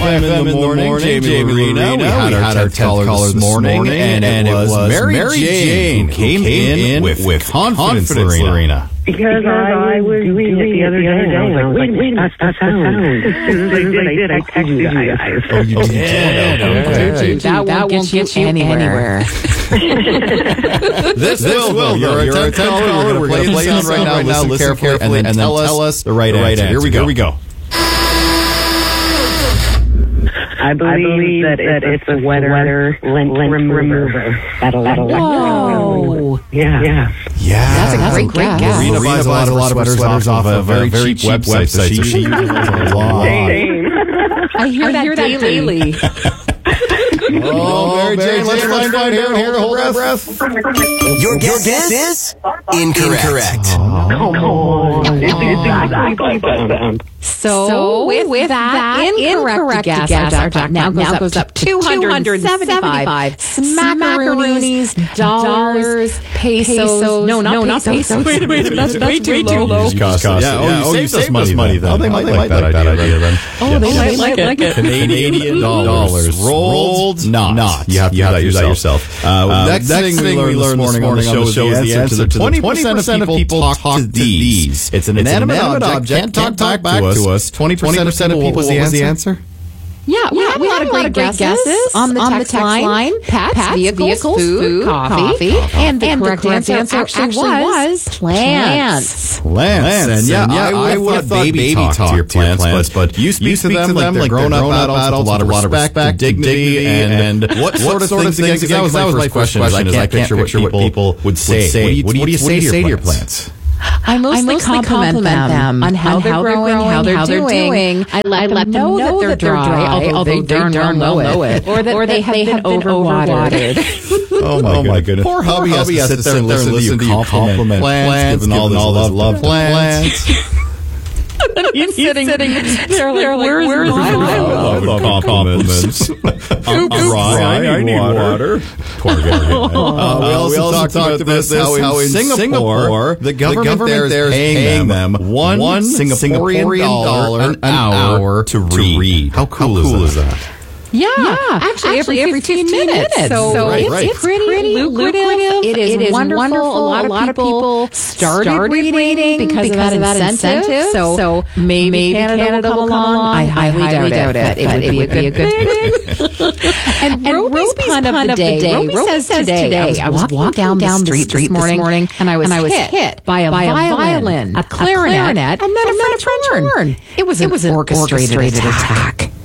FM in the morning. Jamie Lorena. We had our 10th caller this morning, and it was Mary Jane who came in with confidence, Lorena. Because I was doing it the other day, and I was like, wait a minute, that's the sound. As soon as I did, I texted you guys. Oh, you did? That won't get you anywhere. This will. You're our 10th caller. We're going to play it right now. Listen carefully, and then tell us the right answer. Here we go. I believe that it's a weather lint remover. That'll Whoa. Yeah. That's a great guess. Lorena buys a lot of sweaters off of a very cheap website, so she uses a lot. I hear that daily. Oh, Mary Jane, let's find out here. Hold our breath. Your guess is incorrect. Come on. It's exactly that sound. So with that incorrect guess, our jackpot now goes up $275. Smackaroonies, dollars, pesos. No, not pesos. Wait a minute, that's way too low. You saved us money then. Oh, they might like that idea then. Oh, they might like it. Canadian dollars rolled not. You have to do that yourself. Next thing we learned this morning on the show is the answer to 20% of people talk to these. It's an inanimate object, can't talk back to us. 20% of people, what was the answer? Yeah, we had a lot of great guesses on the text line. Pets, vehicles, food, coffee. And the correct answer actually was plants. And I would have thought baby talk to your plants, but you speak to them like they're grown-up adults with a lot of respect, dignity, and what sort of things? Because that was my question. I can't picture what people would say. What do you say to your plants? I mostly compliment them on how they're growing, how they're doing. I let them know that they're dry, although they darn well know it. Or that they have been overwatered. Oh my goodness. Poor hubby has to sit there and listen to you compliment plants, giving all this love to plants. He's sitting there like, where's my love? I love compliments. I'm dry, I need water. Poor guy. We also talked about this, how in Singapore, the government there is paying them $1 Singaporean an hour to read. How cool is that? Yeah, actually every 15 minutes. So it's pretty lucrative. It is wonderful. A lot of people started reading because of that incentive. So maybe Canada will come along. I highly doubt it. It would be a good thing. And Roby's pun of the day. Roby says today, I was walking down the street this morning and I was hit by a violin, a clarinet, and then a French horn. It was an orchestrated attack.